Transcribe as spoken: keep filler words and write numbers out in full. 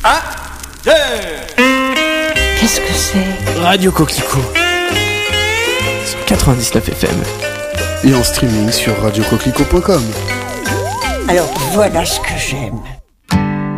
un, deux. Qu'est-ce que c'est ? Radio Coquelicot sur quatre-vingt-dix-neuf F M et en streaming sur radio coquelicot point com. Alors voilà ce que j'aime.